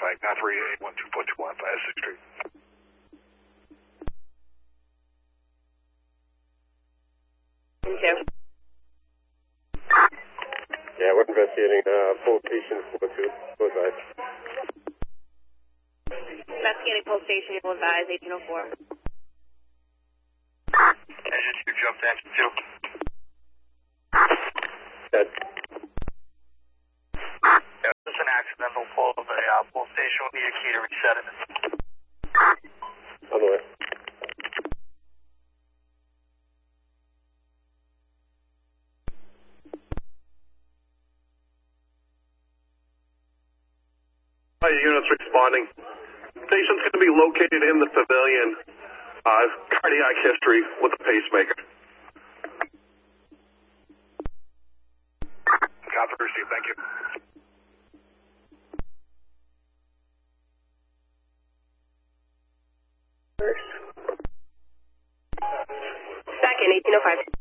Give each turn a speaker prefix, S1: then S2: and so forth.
S1: Mike 93812.21, 56th Street.
S2: Yeah, we're investigating full station 42. Full advise.
S3: Investigating full station, you will advise 1804.
S1: Engine 2, jump to engine 2.
S2: Dead.
S1: Yeah, this is an accidental pull of a full station. We'll need a key to reset it.
S2: On the way.
S4: Hi, units responding. Station's going to be located in the pavilion. Cardiac history with a pacemaker.
S1: Copy, received. Thank you.
S3: Second, 1805.